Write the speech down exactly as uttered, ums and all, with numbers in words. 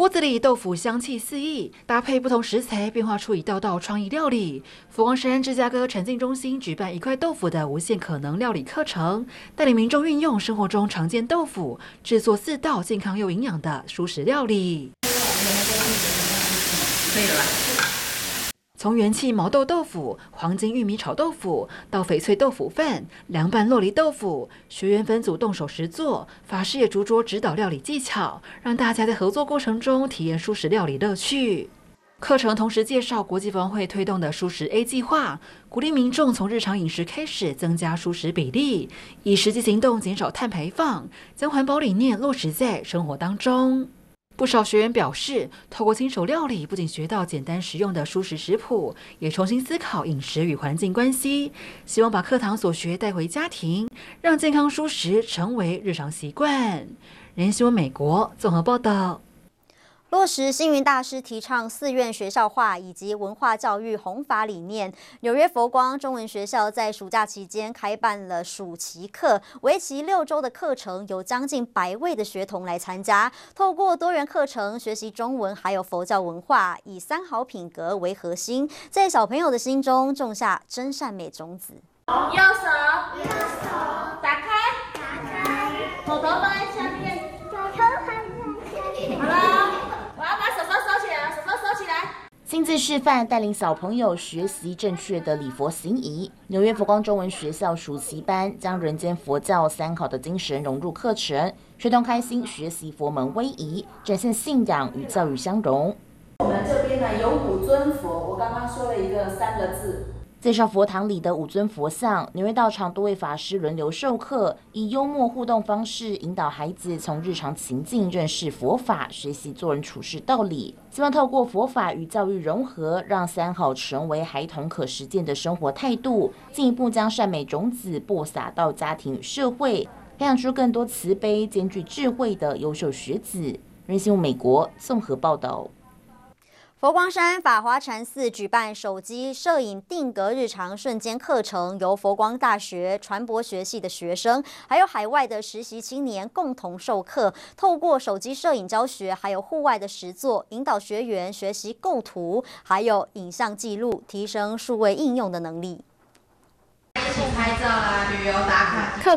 锅子里豆腐香气四溢，搭配不同食材，变化出一道道创意料理。佛光山芝加哥沉浸中心举办一块豆腐的无限可能料理课程，带领民众运用生活中常见豆腐，制作四道健康又营养的蔬食料理。可以了吧？从元气毛豆豆腐、黄金玉米炒豆腐到翡翠豆腐饭、凉拌酪梨豆腐，学员分组动手实做，法师也逐桌指导料理技巧，让大家在合作过程中体验蔬食料理乐趣。课程同时介绍国际佛光会推动的蔬食 A 计划，鼓励民众从日常饮食开始增加蔬食比例，以实际行动减少碳排放，将环保理念落实在生活当中。不少学员表示，透过亲手料理，不仅学到简单实用的蔬食食谱，也重新思考饮食与环境关系。希望把课堂所学带回家庭，让健康蔬食成为日常习惯。人新闻美国综合报道。 落实星云大师提倡寺院学校化以及文化教育弘法理念，纽约佛光中文学校在暑假期间开办了暑期课，为期六周的课程，有将近百位的学童来参加。透过多元课程学习中文，还有佛教文化，以三好品格为核心，在小朋友的心中种下真善美种子。 右手，右手，打开，打开，头头放在下面，头头放在下面。好了。 亲自示范，带领小朋友学习正确的礼佛行仪。纽约佛光中文学校暑期班将人间佛教三好的精神融入课程，学童开心学习佛门威仪，展现信仰与教育相融。 我们这边呢有五尊佛，我刚刚说了一个三个字。 介绍佛堂里的五尊佛像，纽约道场多位法师轮流授课，以幽默互动方式引导孩子从日常情境认识佛法，学习做人处事道理。希望透过佛法与教育融合，让三好成为孩童可实践的生活态度，进一步将善美种子播撒到家庭与社会，培养出更多慈悲兼具智慧的优秀学子。人新闻美国综合报道。 佛光山法华禅寺举办手机摄影定格日常瞬间课程，由佛光大学传播学系的学生，还有海外的实习青年共同授课，透过手机摄影教学，还有户外的实作，引导学员学习构图，还有影像记录，提升数位应用的能力。 拍照啊，旅游打卡。 课